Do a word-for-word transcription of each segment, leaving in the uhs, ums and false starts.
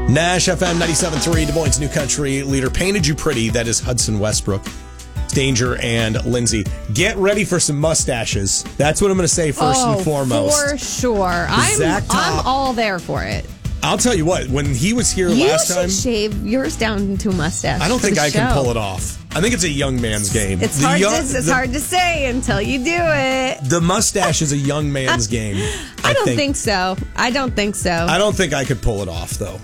Nash F M ninety-seven point three, Des Moines' new country leader. Painted You Pretty. That is Hudson Westbrook, Danger, and Lindsay. Get ready for some mustaches. That's what I'm going to say first oh, and foremost. For sure. I'm, Zach Top, I'm all there for it. I'll tell you what, when he was here you last should time, shave yours down to a mustache. I don't think I show. can pull it off. I think it's a young man's game. It's, the hard, young, to, it's the, hard to say until you do it. The mustache is a young man's game. I, I don't think. think so. I don't think so. I don't think I could pull it off, though.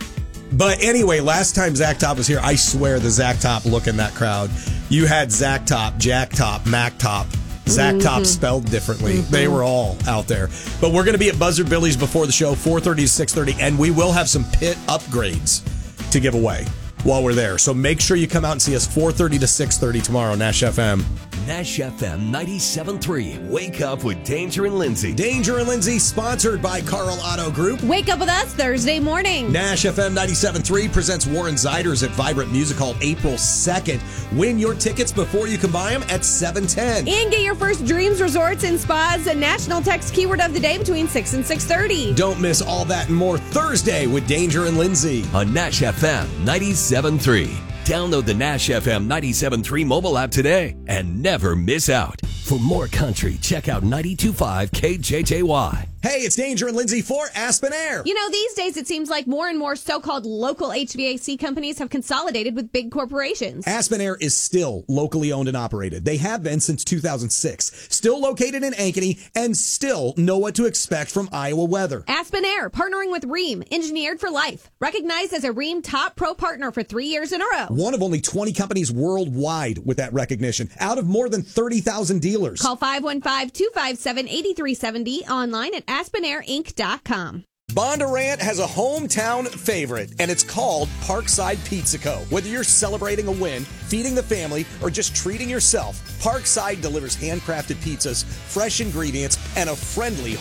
But anyway, last time Zach Top was here, I swear the Zach Top look in that crowd. You had Zach Top, Jack Top, Mac Top, Zach Top mm-hmm. spelled differently. Mm-hmm. They were all out there. But we're going to be at Buzzard Billy's before the show, four thirty to six thirty, and we will have some pit upgrades to give away while we're there. So make sure you come out and see us four thirty to six thirty tomorrow, Nash F M. Nash F M ninety-seven point three. Wake up with Danger and Lindsay. Danger and Lindsay, sponsored by Carl Auto Group. Wake up with us Thursday morning. Nash F M ninety-seven point three presents Warren Ziders at Vibrant Music Hall April second. Win your tickets before you can buy them at seven ten. And get your first Dreams Resorts and Spas and National Text Keyword of the Day between six and six thirty. Don't miss all that and more Thursday with Danger and Lindsay on Nash F M ninety-seven point three. Download the Nash F M ninety-seven point three mobile app today and never miss out. For more country, check out ninety-two point five K J J Y. Hey, it's Danger and Lindsay for Aspen Air. You know, these days it seems like more and more so-called local H V A C companies have consolidated with big corporations. Aspen Air is still locally owned and operated. They have been since two thousand six. Still located in Ankeny and still know what to expect from Iowa weather. Aspen Air, partnering with Rheem, engineered for life. Recognized as a Rheem Top Pro Partner for three years in a row. One of only twenty companies worldwide with that recognition, out of more than thirty thousand dealers. Call five one five, two five seven, eight three seven zero online at aspen air inc dot com. Bondurant has a hometown favorite, and it's called Parkside Pizza Co. Whether you're celebrating a win, feeding the family, or just treating yourself, Parkside delivers handcrafted pizzas, fresh ingredients, and a friendly